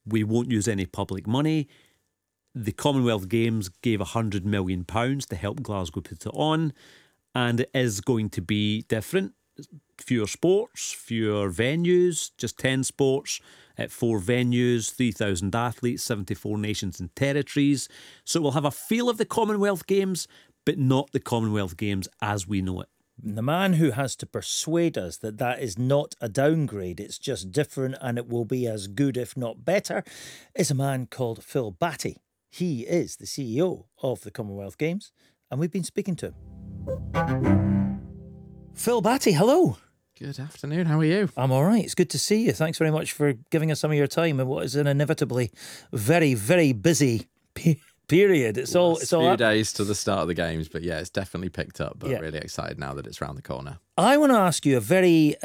We won't use any public money. The Commonwealth Games gave £100 million to help Glasgow put it on, and it is going to be different. Fewer sports, fewer venues, just 10 sports at 4 venues, 3,000 athletes, 74 nations and territories. So we'll have a feel of the Commonwealth Games, but not the Commonwealth Games as we know it. The man who has to persuade us that that is not a downgrade, it's just different and it will be as good, if not better, is a man called Phil Batty. He is the CEO of the Commonwealth Games, and we've been speaking to him. Phil Batty, hello. Good afternoon, how are you? I'm all right. It's good to see you. Thanks very much for giving us some of your time in what is an inevitably very, very busy period. It's all a few days to the start of the games, but yeah, it's definitely picked up. But really excited now that it's round the corner. I want to ask you a very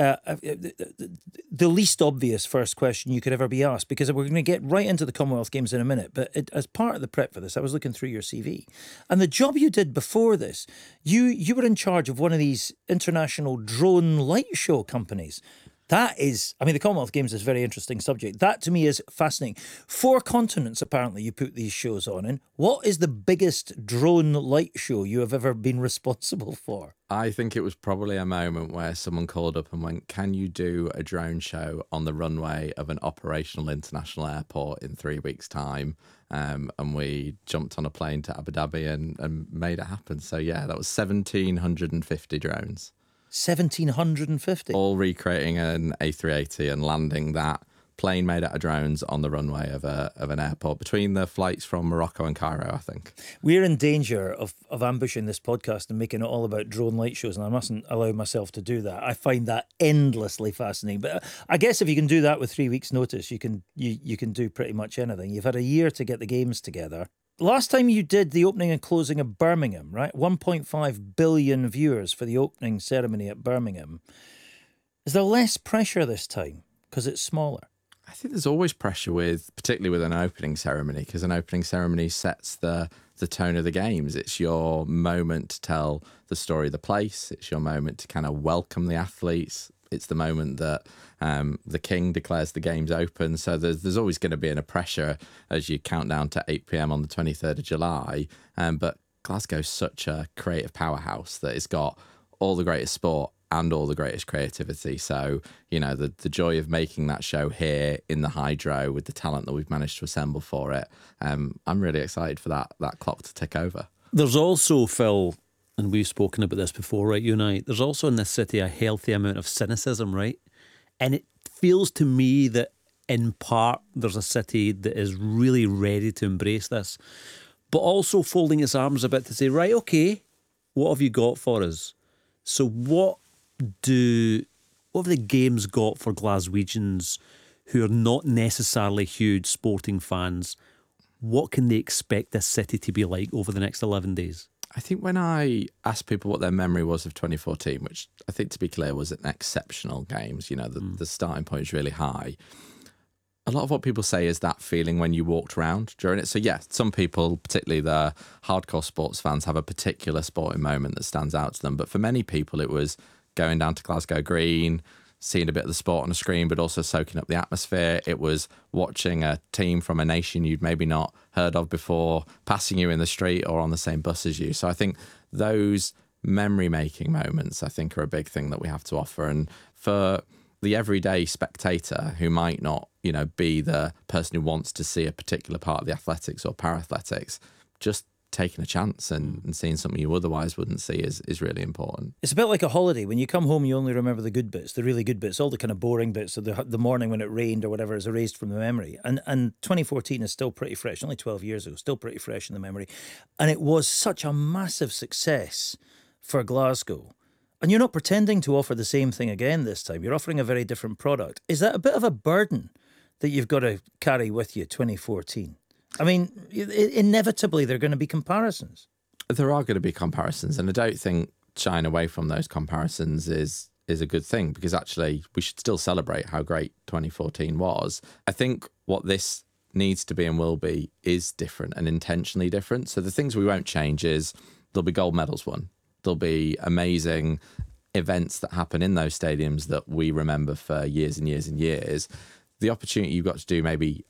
the least obvious first question you could ever be asked, because we're going to get right into the Commonwealth Games in a minute. But as part of the prep for this, I was looking through your CV, and the job you did before this, you were in charge of one of these international drone light show companies. That is, I mean, the Commonwealth Games is a very interesting subject. That, to me, is fascinating. 4 continents, apparently, you put these shows on in. What is the biggest drone light show you have ever been responsible for? I think it was probably a moment where someone called up and went, can you do a drone show on the runway of an operational international airport in 3 weeks' time? And we jumped on a plane to Abu Dhabi and made it happen. So, yeah, that was 1,750 drones. 1,750? All recreating an A380 and landing that plane made out of drones on the runway of an airport between the flights from Morocco and Cairo, I think. We're in danger of ambushing this podcast and making it all about drone light shows, and I mustn't allow myself to do that. I find that endlessly fascinating. But I guess if you can do that with 3 weeks' notice, you can do pretty much anything. You've had a year to get the games together. Last time you did the opening and closing of Birmingham, right? 1.5 billion viewers for the opening ceremony at Birmingham. Is there less pressure this time because it's smaller? I think there's always pressure particularly with an opening ceremony, because an opening ceremony sets the tone of the games. It's your moment to tell the story of the place. It's your moment to kind of welcome the athletes. It's the moment that the King declares the games open. So there's always going to be a pressure as you count down to 8 p.m. on the 23rd of July. But Glasgow's such a creative powerhouse that it's got all the greatest sport and all the greatest creativity. So, you know, the joy of making that show here in the Hydro with the talent that we've managed to assemble for it, I'm really excited for that clock to tick over. There's also, Phil, and we've spoken about this before, right, you and I, there's also in this city a healthy amount of cynicism, right? And it feels to me that in part there's a city that is really ready to embrace this, but also folding its arms a bit to say, right, okay, what have you got for us? So what have the games got for Glaswegians who are not necessarily huge sporting fans? What can they expect this city to be like over the next 11 days? I think when I asked people what their memory was of 2014, which I think, to be clear, was an exceptional games, you know, the starting point is really high. A lot of what people say is that feeling when you walked around during it. So, yeah, some people, particularly the hardcore sports fans, have a particular sporting moment that stands out to them. But for many people, it was going down to Glasgow Green, seeing a bit of the sport on the screen, but also soaking up the atmosphere. It was watching a team from a nation you'd maybe not heard of before passing you in the street or on the same bus as you. So I think those memory-making moments, I think, are a big thing that we have to offer. And for the everyday spectator who might not, you know, be the person who wants to see a particular part of the athletics or para-athletics, just taking a chance and seeing something you otherwise wouldn't see is really important. It's a bit like a holiday. When you come home, you only remember the good bits, the really good bits. All the kind of boring bits of the morning when it rained or whatever is erased from the memory. And 2014 is still pretty fresh, only 12 years ago, still pretty fresh in the memory. And it was such a massive success for Glasgow. And you're not pretending to offer the same thing again this time. You're offering a very different product. Is that a bit of a burden that you've got to carry with you 2014? I mean, inevitably there are going to be comparisons. There are going to be comparisons, and I don't think shying away from those comparisons is a good thing, because actually we should still celebrate how great 2014 was. I think what this needs to be and will be is different and intentionally different. So the things we won't change is there'll be gold medals won. There'll be amazing events that happen in those stadiums that we remember for years and years and years. The opportunity you've got to do maybe